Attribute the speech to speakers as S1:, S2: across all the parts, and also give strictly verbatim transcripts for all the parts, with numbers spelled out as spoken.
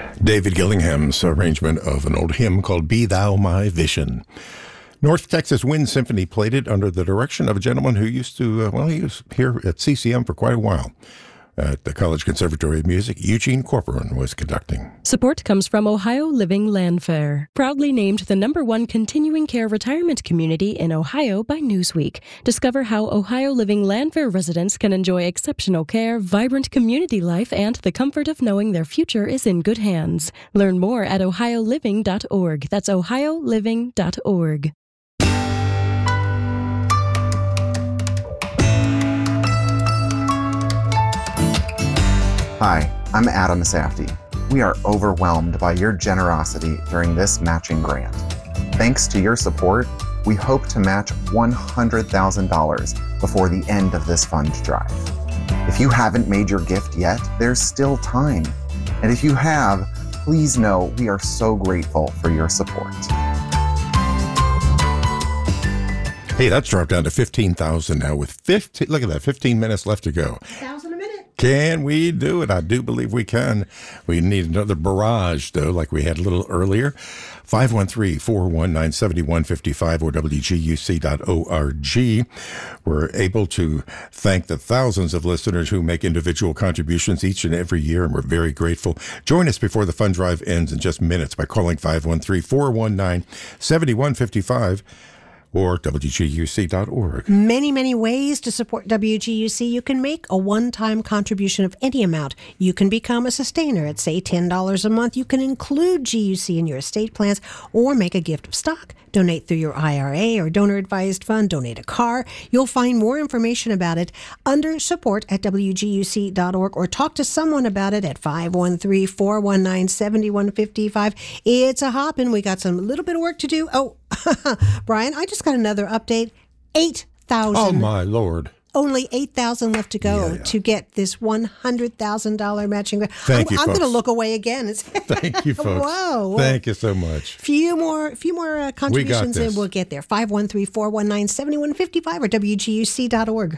S1: David Gillingham's arrangement of an old hymn called Be Thou My Vision. North Texas Wind Symphony played it under the direction of a gentleman who used to, uh, well, he was here at C C M for quite a while. At the College Conservatory of Music, Eugene Corcoran was conducting.
S2: Support comes from Ohio Living Landfair, proudly named the number one continuing care retirement community in Ohio by Newsweek. Discover how Ohio Living Landfair residents can enjoy exceptional care, vibrant community life, and the comfort of knowing their future is in good hands. Learn more at ohio living dot org. That's ohio living dot org.
S3: Hi, I'm Adam Safdie. We are overwhelmed by your generosity during this matching grant. Thanks to your support, we hope to match one hundred thousand dollars before the end of this fund drive. If you haven't made your gift yet, there's still time. And if you have, please know we are so grateful for your support.
S1: Hey, that's dropped down to fifteen thousand now with fifteen, look at that, fifteen minutes left to go.
S4: Thousand a minute.
S1: Can we do it? I do believe we can. We need another barrage, though, like we had a little earlier. five one three, four one nine, seven one five five or W G U C dot org. We're able to thank the thousands of listeners who make individual contributions each and every year, and we're very grateful. Join us before the fund drive ends in just minutes by calling five one three, four one nine, seven one five five. Or W G U C dot org.
S4: Many, many ways to support W G U C. You can make a one-time contribution of any amount. You can become a sustainer at, say, ten dollars a month. You can include G U C in your estate plans or make a gift of stock. Donate through your I R A or donor-advised fund. Donate a car. You'll find more information about it under support at W G U C dot org or talk to someone about it at five one three, four one nine, seven one five five. It's a hoppin'. We got some little bit of work to do. Oh, Brian, I just got another update. eight thousand.
S1: Oh, my Lord.
S4: Only eight thousand left to go
S1: yeah, yeah.
S4: to get this one hundred thousand dollars matching grant.
S1: Thank
S4: I'm,
S1: you,
S4: I'm
S1: folks.
S4: going to look away again. It's
S1: Thank you, folks.
S4: Whoa.
S1: Thank you so much.
S4: Few more few more uh, contributions
S1: we
S4: and we'll get there. five one three, four one nine, seven one five five or W G U C dot org.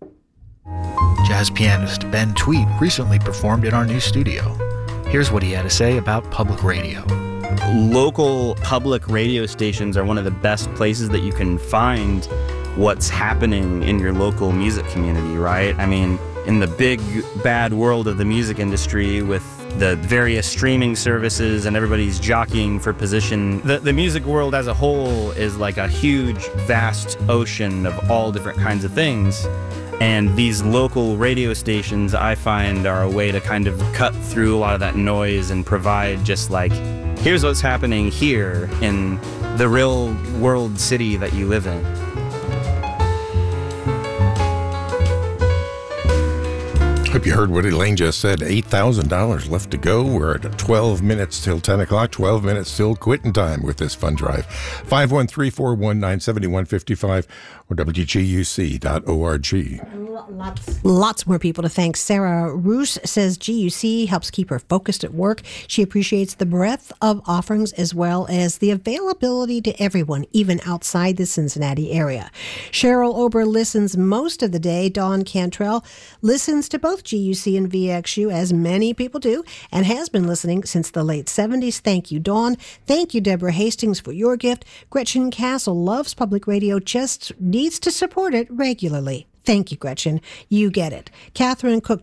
S5: Jazz pianist Ben Tweed recently performed in our new studio. Here's what he had to say about public radio.
S6: Local public radio stations are one of the best places that you can find what's happening in your local music community, right? I mean, in the big, bad world of the music industry with the various streaming services and everybody's jockeying for position, the, the music world as a whole is like a huge, vast ocean of all different kinds of things. And these local radio stations, I find, are a way to kind of cut through a lot of that noise and provide just like, here's what's happening here in the real world city that you live in.
S1: Hope you heard what Elaine just said. eight thousand dollars left to go. We're at twelve minutes till ten o'clock, twelve minutes till quitting time with this fund drive. five one three, four one nine, seven one five five or W G U C dot org.
S4: Lots, lots more people to thank. Sarah Roos says G U C helps keep her focused at work. She appreciates the breadth of offerings as well as the availability to everyone, even outside the Cincinnati area. Cheryl Ober listens most of the day. Dawn Cantrell listens to both G U C and V X U, as many people do, and has been listening since the late seventies. Thank you, Dawn. Thank you, Deborah Hastings, for your gift. Gretchen Castle loves public radio, just needs to support it regularly. Thank you, Gretchen. You get it. Catherine Cook